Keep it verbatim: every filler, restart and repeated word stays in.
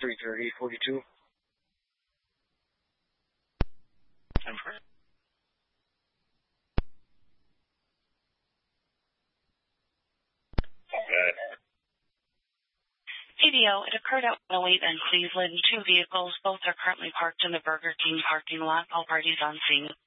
three thirty, forty-two. C D O, it occurred at one oh eight and Cleveland. Two vehicles, both are currently parked in the Burger King parking lot. All parties on scene.